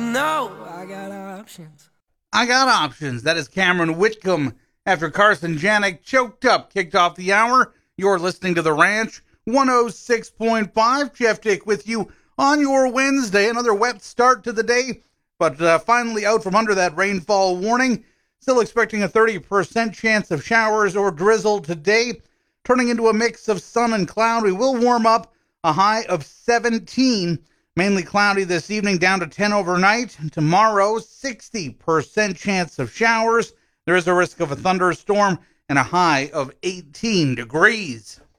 know I got options. I got options. That is Cameron Whitcomb. After Carson Janik choked up, kicked off the hour. You're listening to The Ranch 106.5. Jeff Dick with you on your Wednesday. Another wet start to the day, but finally out from under that rainfall warning. Still expecting a 30% chance of showers or drizzle today, turning into a mix of sun and cloud. We will warm up, a high of 17. Mainly cloudy this evening, down to 10 overnight. Tomorrow, 60% chance of showers. There is a risk of a thunderstorm and a high of 18 degrees.